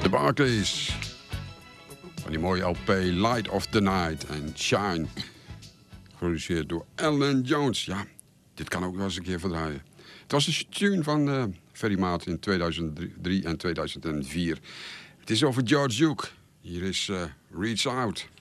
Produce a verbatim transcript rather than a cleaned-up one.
Barclays. Van die mooie L P Light of the Night en Shine. Geproduceerd door Alan Jones. Ja, dit kan ook wel eens een keer verdraaien. Het was een tune van uh, Ferry Maat in tweeduizend drie en tweeduizend vier. Het is over George Duke. Hier is uh, Reach Out.